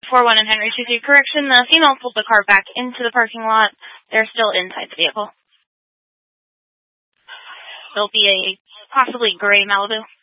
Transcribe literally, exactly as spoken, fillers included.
four one and Henry two two. Correction, the female pulled the car back into the parking lot. They're still inside the vehicle. There'll be a possibly gray Malibu.